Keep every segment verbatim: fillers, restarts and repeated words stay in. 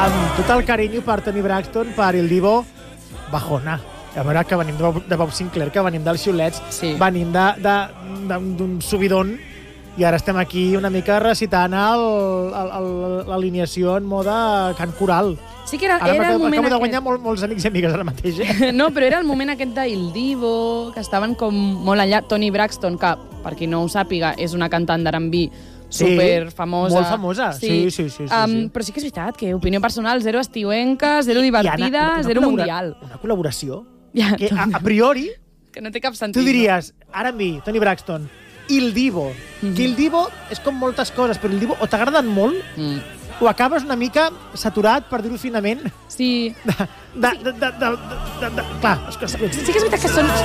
Amb tot el carinyo per Toni Braxton, per Il Divo, bajona. A veure, que venim de Bob, de Bob Sinclair, que venim dels xiulets, Sí. venim de- de- de- d'un subidon, i ara estem aquí una mica recitant el- el- el- l'alineació en mode cant coral. Sí que era, Ara era el m'acabo moment de aquest... guanyar molt, molts amics i amigues ara mateix, eh? No, però era el moment aquest d'Il Divo, que estaven com molt enllà. Toni Braxton, que, per qui no ho sàpiga, és una cantant d'R and B Sí, super famosa. molt famosa. Sí, sí, sí, sí, um, sí. Però sí que és veritat que opinió personal, zero estiuenca, zero I divertida, Anna, una zero col·labora- mundial. Una col·laboració Ja, que a, a priori que no té cap sentit. tu diries, R and B, Toni Braxton, Il Divo. Mhm. Que Il Divo és com moltes coses, però Il Divo o t'agraden molt No? Mm. o acabes una mica saturat, per dir-ho finament, Sí. de... de, de, de, de, de, de, de clar, és que... Sí que és veritat que són...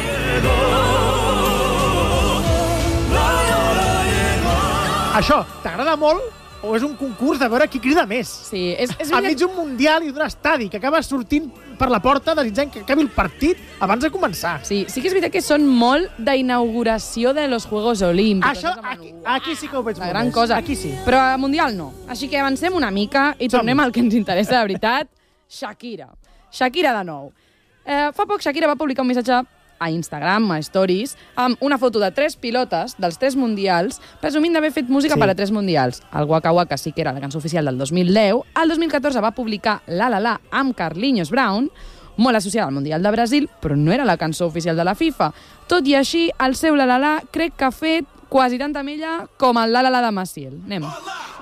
Això, t'agrada molt o és un concurs de veure qui crida més? Sí, és, és Enmig veritat... d'un mundial i d'un estadi que acabes sortint per la porta desitjant que acabi el partit abans de començar. Sí, sí que és veritat que són molt d'inauguració de los Juegos Olímpicos. Això, És en plan, aquí, aquí sí que ho veig la molt gran més. cosa. Aquí sí. Però a Mundial no. Així que avancem una mica i Som-hi. tornem al que ens interessa de veritat. Shakira. Shakira de nou. Eh, fa poc Shakira va publicar un missatge a Instagram, a Stories, amb una foto de tres pilotes dels tres mundials, presumint d'haver fet música Sí. per a tres mundials. El Waka Waka sí que era la cançó oficial del dos mil deu. El dos mil catorze va publicar La La La amb Carlinhos Brown, molt associada al Mundial de Brasil, però no era la cançó oficial de la FIFA. Tot i així, el seu La La La crec que ha fet quasi tanta mella com el La La La de Maciel. Anem.